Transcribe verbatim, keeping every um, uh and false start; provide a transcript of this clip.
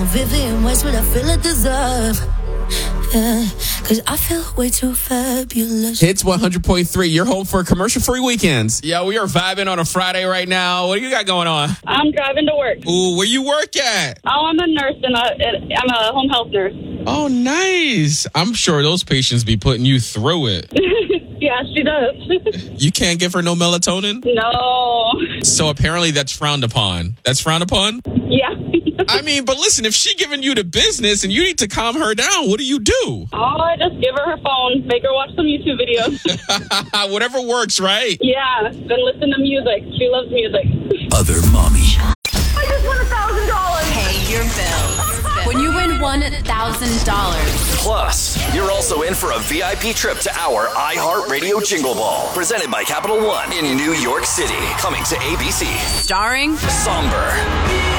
Vivian Westwood, I feel I deserve. Yeah, cause I feel way too fabulous. Hits one hundred point three. You're home for commercial-free weekends. Yeah, we are vibing on a Friday right now. What do you got going on? I'm driving to work. Ooh, where you work at? Oh, I'm a nurse and I, I'm a home health nurse. Oh, nice. I'm sure those patients be putting you through it. Yeah, she does. You can't give her no melatonin? No. So apparently that's frowned upon. That's frowned upon? Yeah. I mean, but listen, if she giving you the business and you need to calm her down, what do you do? Oh, I just give her her phone, make her watch some YouTube videos. Whatever works, right? Yeah, then listen to music. She loves music. Other mommy. I just won a thousand dollars. Pay your bills. When you win one thousand dollars. Plus, you're also in for a V I P trip to our iHeartRadio Jingle Ball, presented by Capital One in New York City. Coming to A B C. Starring Somber,